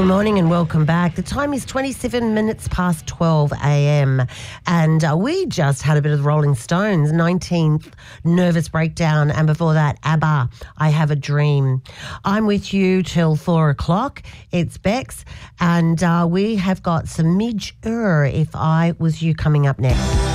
Good morning and welcome back. The time is 27 minutes past 12 a.m. and we just had a bit of the Rolling Stones, 19th Nervous Breakdown, and before that, ABBA, I Have a Dream. I'm with you till 4 o'clock. It's Bex, and we have got some Midge If I Was You coming up next.